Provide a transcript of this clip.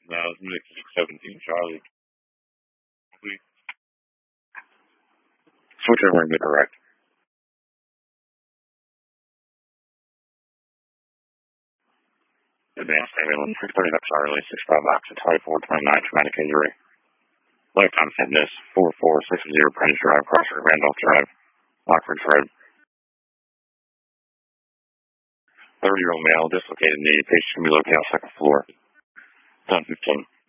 No, it's Mix 17 Charlie. Switch over and be correct. Advanced ambulance, 630 up Charlie, 65 box at 2429 traumatic injury. Lifetime fitness, 4460 Prentice Drive, Crosser, Randolph Drive, Lockridge Road. 30-year-old male, dislocated knee, patient can be located on second floor. 10:15.